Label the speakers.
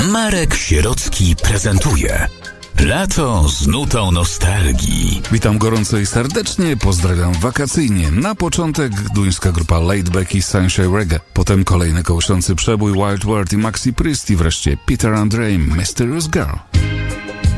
Speaker 1: Marek Sierocki prezentuje Lato z nutą nostalgii.
Speaker 2: Witam gorąco i serdecznie, pozdrawiam wakacyjnie. Na początek duńska grupa Laidback i Sunshine Reggae, potem kolejny kołyszący przebój Wild World i Maxi Priest i wreszcie Peter Andre, Mysterious Girl.